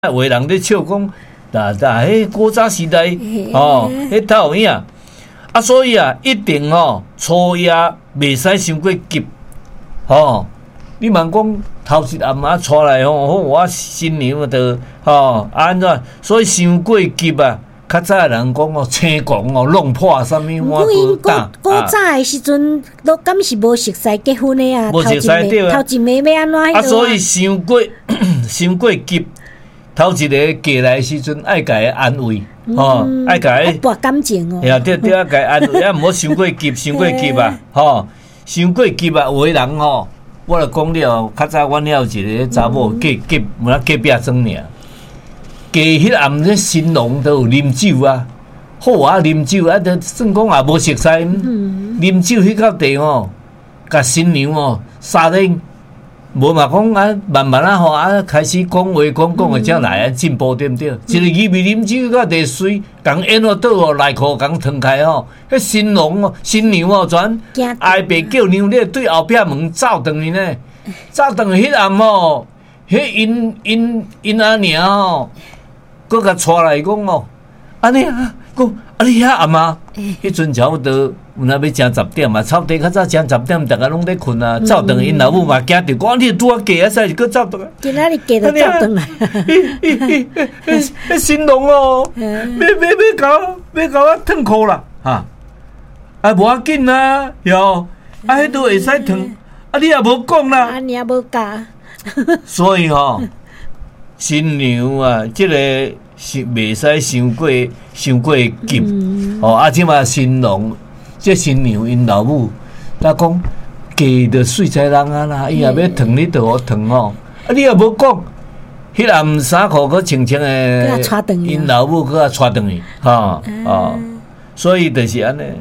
有人咧笑讲，迄古早时代迄太有影啊，所以啊，一定初夜袂使伤过急你问讲头一暗啊出来我新娘就安怎？所以伤过急啊，较早人讲青狂弄破啥物我古早的时阵，都敢是无熟悉结婚的啊？ 无熟悉对啊， 头一暝要安怎？ 所以伤过急。头一个过来的时阵，爱甲伊安慰，爱甲伊博感情对，甲伊安慰，毋好伤过急，伤过急啊，伤过急啊，有的人我著讲了，较早阮遐有一个查某隔壁装尔，迄暗咧新郎都有啉酒啊，好啊，啉酒啊，都算讲也无熟悉，啉酒迄到地甲新娘杀咧。无嘛讲慢慢开始讲话讲才来进步对不对？一个伊未啉酒到地水，共烟倒内裤共脱开迄新郎新娘全爱爸叫娘咧对后壁门走转去呢，走转去迄暗迄因阿娘搁甲带来讲安尼啊，讲你遐暗啊，迄阵差不多。有那要正10点嘛，差不多较早正10点，大家拢咧困啊。走转因老母嘛惊着，讲你拄啊嫁啊，使是搁走转来。 今仔日嫁就走转来。 迄新郎要甲我脱裤啦，无要紧啊，迄都会使脱，你也无讲啦。 你也无教。 所以新娘啊，这个是袂使伤过急，即嘛新郎。这新娘因老母，他讲嫁着水彩人啊啦，伊也要烫你就好烫你也无讲，迄暗衫裤搁穿诶，因老母搁带转去，所以就是安尼。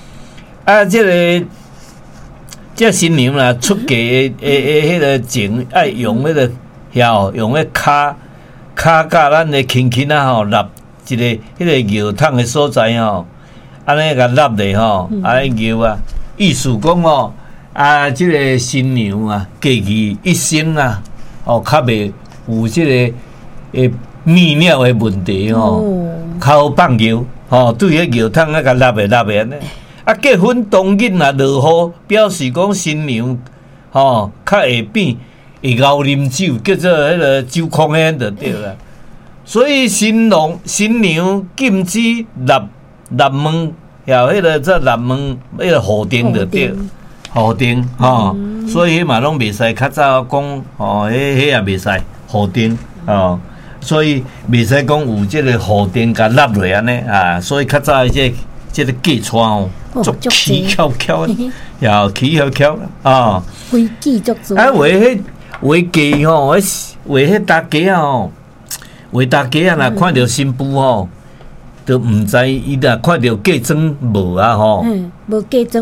这新娘啦，出嫁迄个前爱用迄个用迄骹甲咱的轻轻立一个迄个摇桶的所在安尼甲立咧安尼叫意思讲即个新娘啊，嫁去一生啊，较袂有即个泌尿的问题较好放尿对迄尿桶甲立咧安尼。结婚当日落雨，表示讲新娘较会变会熬啉酒，叫做迄个酒空烟就对啦。所以新娘禁止入门。迄个这南门迄个河丁就对，河丁所以迄嘛拢袂使。较早讲迄也袂使河丁所以袂使讲有这个河丁甲立落安尼所以较早的这个嫁娶足起翘翘，起翘翘规矩足多。 为嫁为迄大家为大家若看到新妇都唔知伊若看到嫁妆无啊无嫁妆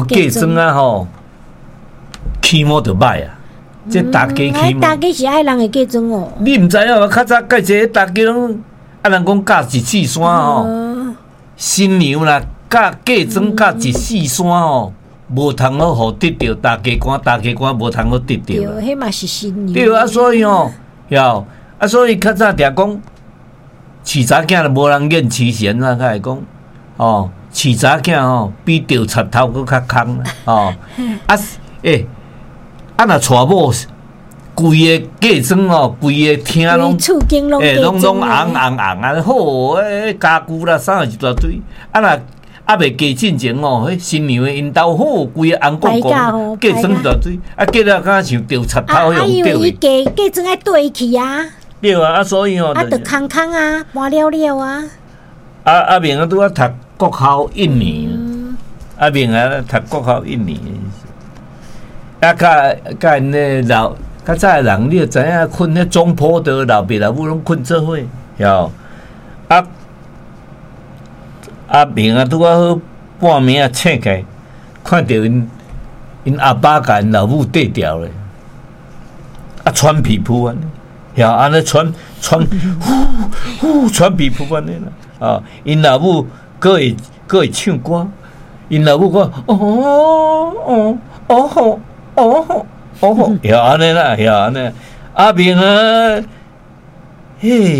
起码就歹啊！这大家起码， 大家是爱人的嫁妆你唔知较早介济大家拢人讲嫁一四山新娘啦嫁妆嫁一四山无通好互得着大家官无通好得着。 对，迄嘛是新娘。 对所以所以较早定讲。饲查囝就无人愿饲贤啊，较会讲饲查囝比钓贼头搁较空若娶某规个嫁妆规个厅拢厝间拢红好家具啦啥一大堆若未嫁进前迄新娘的因兜好规个红光光嫁妆一大堆嫁了敢像钓贼头用钓伊嫁妆爱对去啊。 对所以就空空搬了了阿明拄读国校1年，阿明读国校1年，甲因咧老较早的人，你就知影困迄中坡的老爸老母拢困做伙，阿明拄好半暝醒起来，看到因阿爸甲因老母缀调咧，穿皮肤安尼。安尼穿皮肤安尼啦，因老母搁会唱歌，因老母讲安尼啦，阿明嘿。